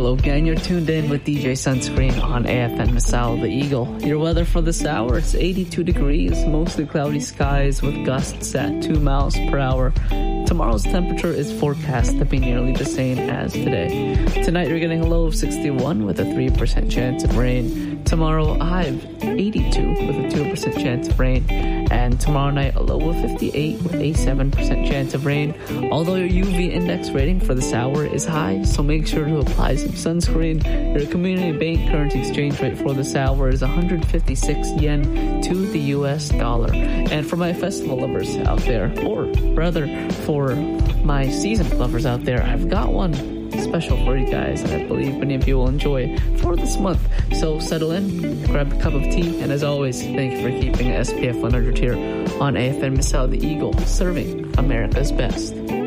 Hello gang, you're tuned in with DJ Sunscreen on AFN Masao the Eagle. Your weather for this hour, it's 82 degrees, mostly cloudy skies with gusts at 2 miles per hour. Tomorrow's temperature is forecast to be nearly the same as today. Tonight you're getting a low of 61 with a 3% chance of rain. Tomorrow a high of 82 with a 2% chance of rain. And tomorrow night a low of 58 with a 7% chance of rain. Although your UV index rating for this hour is high, so make sure to apply some sunscreen. Your community bank currency exchange rate for this hour is 156 yen to the US dollar. And for my festival lovers out there, or rather for my season lovers out there, I've got one special for you guys that I believe many of you will enjoy for this month. So settle in, grab a cup of tea, and as always, thank you for keeping SPF 100 here on AFN Masao the Eagle, serving America's best.